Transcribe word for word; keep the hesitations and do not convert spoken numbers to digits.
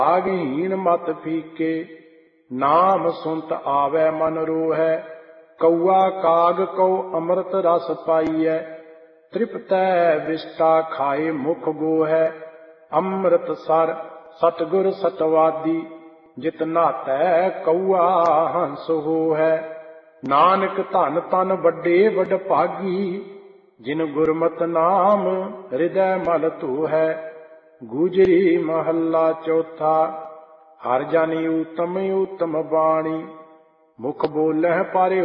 भागहीन मत फीके, नाम सुनत आवे मन रोहै। कौआ काग को अमृत रस पाइयै, तृप्तै विष्टा खाए मुख गोहै। अमृत सर सतगुर सतवादी, जित नातै कौआ हंस होहै। नानक धन तन वड्डे वड भागी, जिन गुरमत नाम हृदय मल धोहै। गुजरी महला चौथा। हर जन ऊतम ऊतम बाणी, मुख बोलह पर